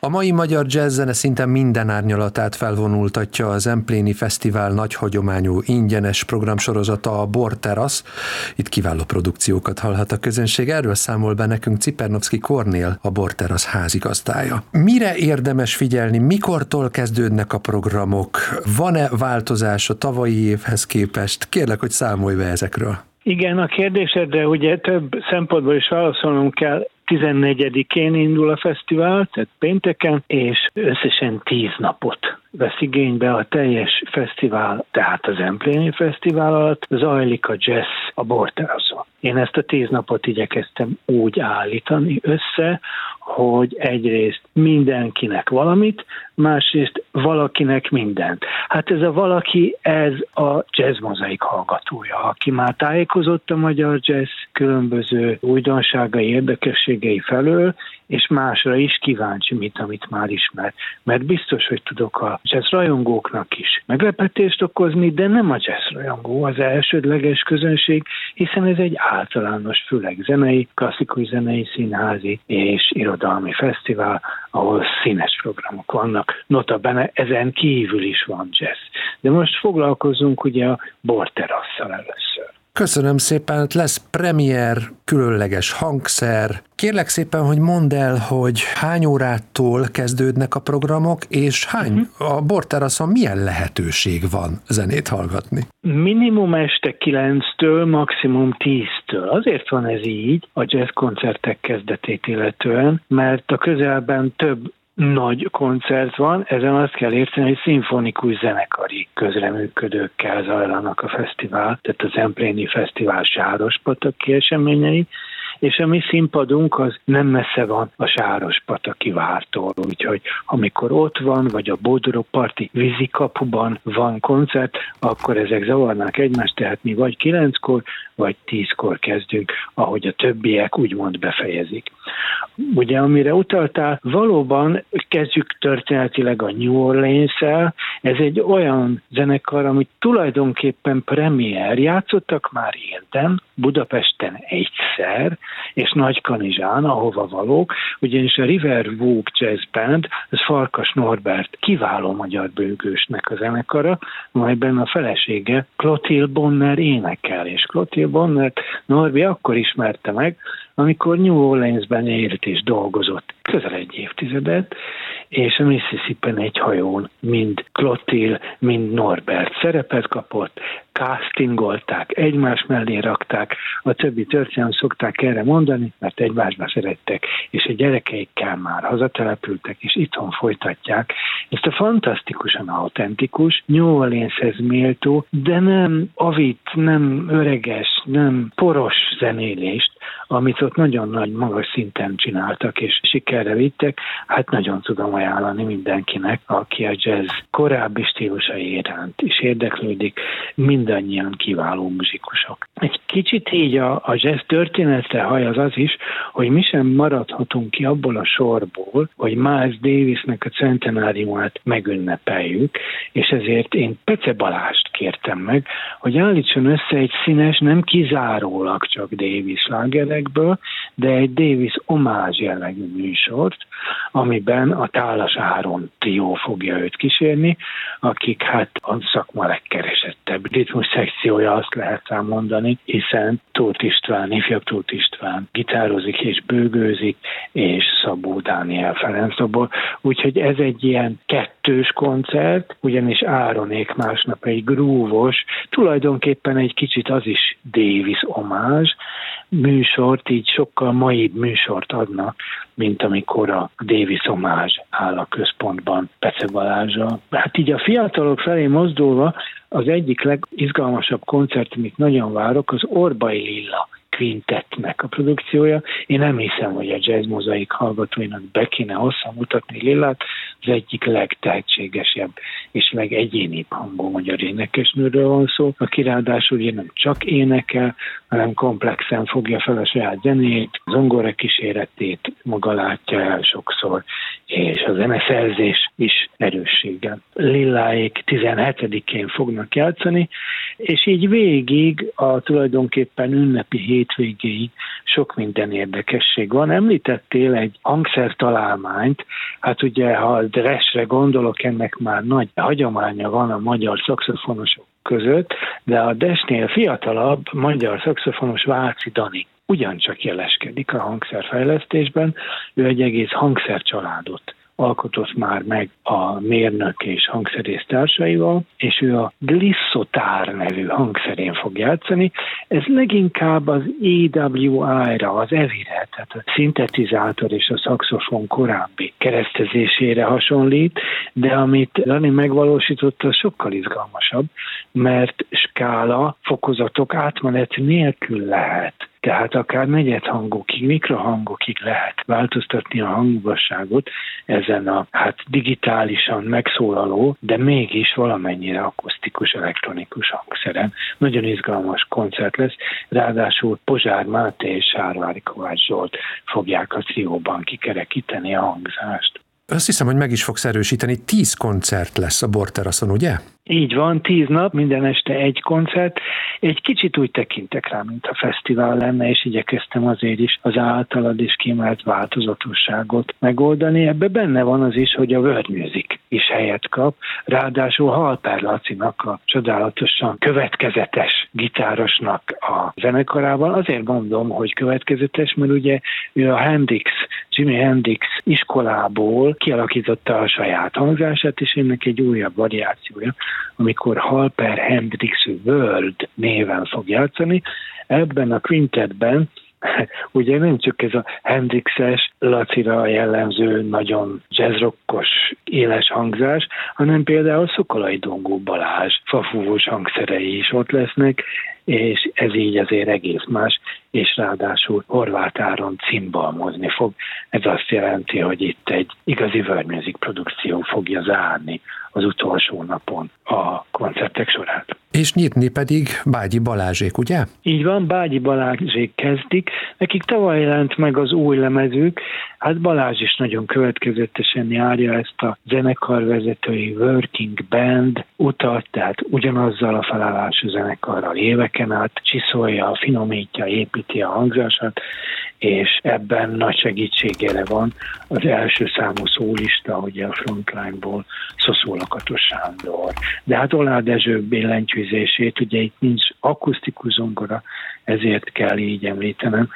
A mai magyar jazzzene szinte minden árnyalatát felvonultatja a Zempléni Fesztivál nagy hagyományú ingyenes programsorozata, a Borterasz. Itt kiváló produkciókat hallhat a közönség. Erről számol be nekünk Cipernovszky Kornél, a Borterasz házigazdája. Mire érdemes figyelni? Mikortól kezdődnek a programok? Van-e változás a tavalyi évhez képest? Kérlek, hogy számolj be ezekről. Igen, a kérdésedre ugye több szempontból is válaszolnom kell. 14-én indul a fesztivál, tehát pénteken, és összesen 10 napot vesz igénybe a teljes fesztivál, tehát az Zempléni Fesztivál alatt zajlik a jazz a Borteraszon. Én ezt a 10 napot igyekeztem úgy állítani össze, hogy egyrészt mindenkinek valamit, másrészt valakinek mindent. Hát ez a valaki, ez a Jazz Mozaik hallgatója, aki már tájékozott a magyar jazz különböző újdonságai, érdekességei felől, és másra is kíváncsi, amit már ismer. Mert biztos, hogy tudok a jazz rajongóknak is meglepetést okozni, de nem a jazz rajongó az elsődleges közönség, hiszen ez egy általános, főleg zenei, klasszikus zenei, színházi és irodalmi fesztivál, ahol színes programok vannak. Notabene ezen kívül is van jazz. De most foglalkozunk ugye a Borterasszal először. Köszönöm szépen, lesz premier, különleges hangszer. Kérlek szépen, hogy mondd el, hogy hány órától kezdődnek a programok, és a Borteraszon milyen lehetőség van zenét hallgatni? Minimum este 9-től, maximum 10-től. Azért van ez így a jazz koncertek kezdetét illetően, mert a közelben több nagy koncert van, ezen azt kell érteni, hogy szimfonikus zenekari közreműködőkkel zajlanak a fesztivál, tehát a Zempléni Fesztivál Sárospataki eseményei, és a mi színpadunk az nem messze van a Sárospataki vártól, úgyhogy amikor ott van, vagy a Bodrogparti vízikapuban van koncert, akkor ezek zavarnák egymást, tehát mi vagy 9-kor, vagy 10-kor kezdünk, ahogy a többiek úgymond befejezik. Ugye, amire utaltál, valóban kezdjük történetileg a New Orleans-el, ez egy olyan zenekar, amit tulajdonképpen premier, játszottak már Érden, Budapesten egyszer, és Nagykanizsán, ahova valók, ugyanis a River Walk Jazz Band, ez Farkas Norbert kiváló magyar bőgősnek a zenekara, amelyben a felesége Clotilde Bonner énekel, és Clotilde Bonnert Norbi akkor ismerte meg, amikor New Orleansben élt és dolgozott közel egy évtizedet, és a Mississippi-en egy hajón mind Clotilde, mind Norbert szerepet kapott, castingolták, egymás mellé rakták, a többi történet szokták erre mondani, mert egymásba szerettek, és a gyerekeikkel már hazatelepültek, és itthon folytatják. Ezt a fantasztikusan autentikus, New Orleanshez méltó, de nem avit, nem öreges, nem poros zenélést, amit ott nagyon nagy magas szinten csináltak, és sikerre vittek, hát nagyon tudom ajánlani mindenkinek, aki a jazz korábbi stílusai iránt is érdeklődik, mindannyian kiváló muzsikusok. Egy kicsit így a jazz történetre hajaz az is, hogy mi sem maradhatunk ki abból a sorból, hogy Miles Davisnek a centenáriumát megünnepeljük, és ezért én Pece Balást kértem meg, hogy állítson össze egy színes, nem kizárólag csak Davis slágerekből, de egy Davis omázs jellegű műsort, amiben a Tálas Áron trió fogja őt kísérni, akik hát a szakma legkeresettebb ritmus szekciója, azt lehet rá mondani, hiszen Tóth István, ifjabb Tóth István gitározik és bőgőzik, és Szabó Dániel Ferenctobor. Úgyhogy ez egy ilyen kettős koncert, ugyanis Áronék másnap egy grúvos, tulajdonképpen egy kicsit az is Davis omázs műsort, így sokkal maibb műsort adnak, mint amikor a Davis omázs áll a központban Pece Balázsra. Hát így a fiatalok felé mozdulva az egyik legizgalmasabb koncert, amit nagyon várok, az Orbai Lilla Quintetnek a produkciója. Én nem hiszem, hogy a Jazz Mozaik hallgatóinak be kéne hosszan mutatni Lillát, az egyik legtehetségesebb és legegyénibb hangú magyar énekesnőről van szó, aki ráadásul ugye nem csak énekel, hanem komplexen fogja fel a saját zenét, zongora kíséretét maga látja el sokszor, és a zeneszerzés is erősséggel. Lilláék 17-én fognak játszani, és így végig a tulajdonképpen ünnepi hétvégéig sok minden érdekesség van. Említettél egy hangszertalálmányt, hát ugye, ha a Dresre gondolok, ennek már nagy hagyománya van a magyar szaxofonosok között, de a Desnél fiatalabb magyar szaxofonos Váci Dani ugyancsak jeleskedik a hangszerfejlesztésben, ő egy egész hangszercsaládot alkotott már meg a mérnök és hangszerész társaival, és ő a Glissotár nevű hangszerén fog játszani. Ez leginkább az EWI-ra, az EVI-re, tehát a szintetizátor és a szaxofon korábbi keresztezésére hasonlít, de amit Dani megvalósított, az sokkal izgalmasabb, mert skála, fokozatok átmenet nélkül lehet. Tehát akár negyedhangokig, mikrohangokig lehet változtatni a hangmagasságot ezen a digitálisan megszólaló, de mégis valamennyire akusztikus, elektronikus hangszeren. Nagyon izgalmas koncert lesz, ráadásul Pozsár Máté és Sárvári Kovács Zsolt fogják a trióban kikerekíteni a hangzást. Azt hiszem, hogy meg is fogsz erősíteni, 10 koncert lesz a Borteraszon, ugye? Így van, 10 nap, minden este egy koncert. Egy kicsit úgy tekintek rá, mint a fesztivál lenne, és igyekeztem azért is az általad is kiemelt változatosságot megoldani. Ebbe benne van az is, hogy a world music is helyet kap. Ráadásul Halper Lacinak, a csodálatosan következetes gitárosnak a zenekarával. Azért mondom, hogy következetes, mert ugye ő a Jimi Hendrix iskolából kialakította a saját hangzását, és ennek egy újabb variációja, amikor Halper Hendrix World néven fog játszani. Ebben a quintetben ugye nem csak ez a Hendrixes, Lacira jellemző, nagyon jazzrockos, éles hangzás, hanem például Szokolai Dongó Balázs fafúvós hangszerei is ott lesznek, és ez így azért egész más, és ráadásul Horváth Áron cimbalmozni fog. Ez azt jelenti, hogy itt egy igazi world music produkció fogja zárni az utolsó napon a koncertek sorát. És nyitni pedig Bágyi Balázsék, ugye? Így van, Bágyi Balázsék kezdik. Nekik tavaly jelent meg az új lemezük. Hát Balázs is nagyon következetesen járja ezt a zenekarvezetői working band utat, tehát ugyanazzal a felállású zenekarral éveken át csiszolja, finomítja, építi a hangzását, és ebben nagy segítségére van az első számú szólista, ugye a Frontline-ból Szoszó Lakatos Sándor. De hát Oláh Dezső billentyűzését, ugye itt nincs akusztikus zongora, ezért kell így említenem,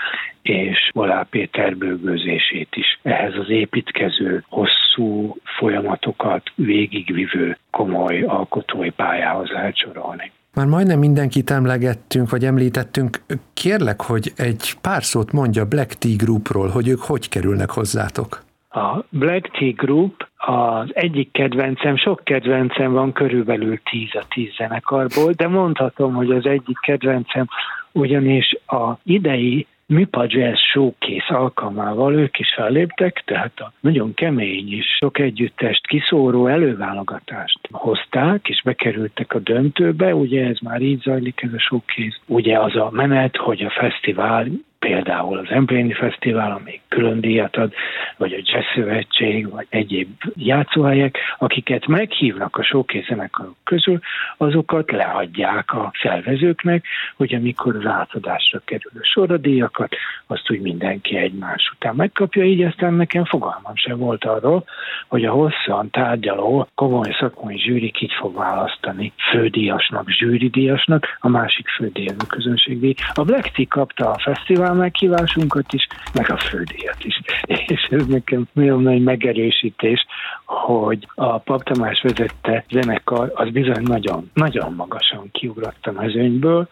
és Oláh Péter bőgőzését is. Ehhez az építkező, hosszú folyamatokat végigvivő komoly alkotói pályához lehet sorolni. Már majdnem mindenkit emlegettünk, vagy említettünk. Kérlek, hogy egy pár szót mondja Black Tea Groupról, hogy ők hogy kerülnek hozzátok. A Black Tea Group az egyik kedvencem, sok kedvencem van, körülbelül 10 a 10 zenekarból, de mondhatom, hogy az egyik kedvencem, ugyanis a idei Műpa Jazz Showcase alkalmával ők is felléptek, tehát a nagyon kemény és sok együttest kiszóró előválogatást hozták, és bekerültek a döntőbe, ugye ez már így zajlik ez a showcase. Ugye az a menet, hogy a fesztivál, például az Empléni Fesztivál, ami külön díjat ad, vagy a Jazz Szövetség, vagy egyéb játszóhelyek, akiket meghívnak a showcase zenekarok közül, azokat leadják a szervezőknek, hogy amikor az átadásra kerül a sor, a díjakat, azt úgy mindenki egymás után megkapja, így aztán nekem fogalmam sem volt arról, hogy a hosszan tárgyaló, komoly szakmai zsűri így fog választani fődíjasnak, zsűridíjasnak, a másik fődíjazó közönségdíj. A Black Tea kapta a fesztivál meghívásunkat is, meg a fődíjat is. És ez nekem nagyon nagy megerősítés, hogy a Pap Tamás vezette zenekar az bizony nagyon, nagyon magasan kiugrott a mezőnyből.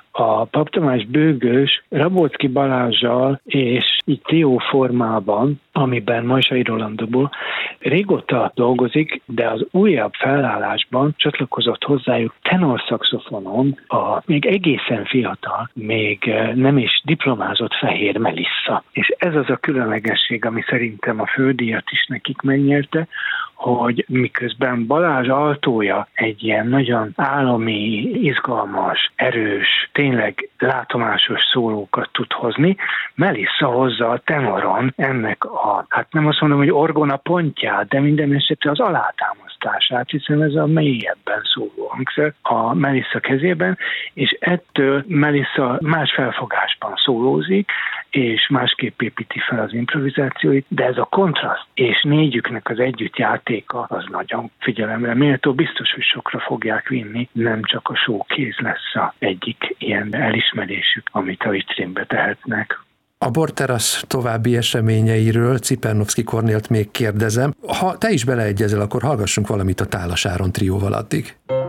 A Pap Tamás bőgős Rabóczki Balázssal és így trió formában, amiben Majsai Rolandból régóta dolgozik, de az újabb felállásban csatlakozott hozzájuk tenorszaxofonon a még egészen fiatal, még nem is diplomázott Fehér Melissa. És ez az a különlegesség, ami szerintem a fődíjat is nekik megnyerte, hogy miközben Balázs altója egy ilyen nagyon állami, izgalmas, erős, tényleg látomásos szólókat tud hozni, Melissa hozza a tenoron ennek a, hát nem azt mondom, hogy orgona pontját, de minden esetre az alátámasztását, hiszen ez a mélyebben szóló hangszer a Melissa kezében, és ettől Melissa más felfogásban szólózik, és másképp építi fel az improvizációit, de ez a kontraszt és négyüknek az együttjátéka az nagyon figyelemre méltó, biztos, hogy sokra fogják vinni, nem csak a showkéz lesz az egyik ilyen elismerésük, amit a vitrínbe tehetnek. A Borterasz további eseményeiről Cipernowski Kornélt még kérdezem. Ha te is beleegyezel, akkor hallgassunk valamit a Tálas Áron trióval addig.